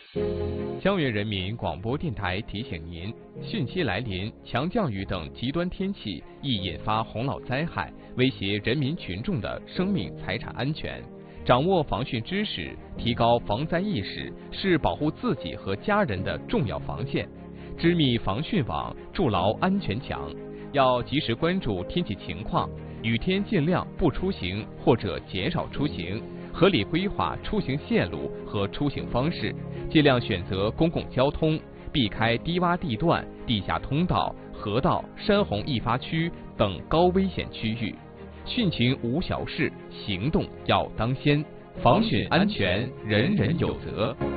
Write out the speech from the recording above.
江源人民广播电台提醒您：汛期来临，强降雨等极端天气易引发洪涝灾害，威胁人民群众的生命财产安全。掌握防汛知识，提高防灾意识，是保护自己和家人的重要防线。织密防汛网，筑牢安全墙。要及时关注天气情况，雨天尽量不出行或者减少出行，合理规划出行线路和出行方式，尽量选择公共交通，避开低洼地段、地下通道、河道、山洪易发区等高危险区域。汛情无小事，行动要当先，防汛安全人人有责。